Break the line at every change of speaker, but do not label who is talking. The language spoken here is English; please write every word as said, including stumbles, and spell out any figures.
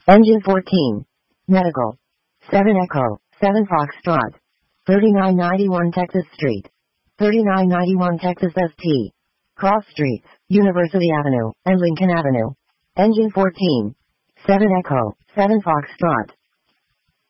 Engine fourteen. Medical. seven Echo, seven Foxtrot. thirty-nine ninety-one Texas Street. thirty-nine ninety-one Texas S T. Cross Streets, University Avenue, and Lincoln Avenue. Engine fourteen. seven Echo, seven Foxtrot.